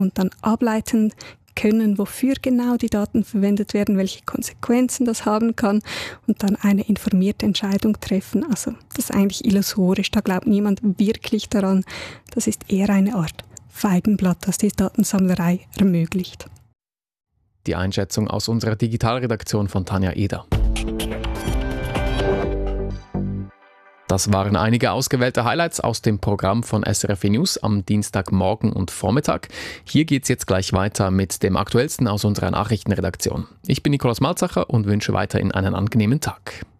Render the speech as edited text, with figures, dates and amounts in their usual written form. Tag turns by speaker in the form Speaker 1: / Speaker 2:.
Speaker 1: und dann ableiten können, wofür genau die Daten verwendet werden, welche Konsequenzen das haben kann und dann eine informierte Entscheidung treffen. Also das ist eigentlich illusorisch, da glaubt niemand wirklich daran. Das ist eher eine Art Feigenblatt, das die Datensammlerei ermöglicht.
Speaker 2: Die Einschätzung aus unserer Digitalredaktion von Tanja Eder. Das waren einige ausgewählte Highlights aus dem Programm von SRF News am Dienstagmorgen und Vormittag. Hier geht's jetzt gleich weiter mit dem Aktuellsten aus unserer Nachrichtenredaktion. Ich bin Nikolaus Malzacher und wünsche weiterhin einen angenehmen Tag.